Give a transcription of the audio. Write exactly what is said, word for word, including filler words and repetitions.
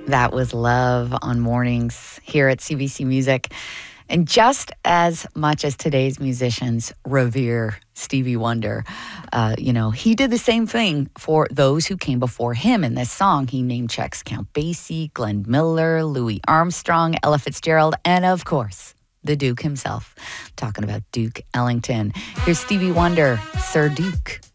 That was Love on Mornings here at C B C Music. And just as much as today's musicians revere Stevie Wonder, uh, you know, he did the same thing for those who came before him in this song. He name checks Count Basie, Glenn Miller, Louis Armstrong, Ella Fitzgerald, and of course, the Duke himself. I'm talking about Duke Ellington. Here's Stevie Wonder, Sir Duke.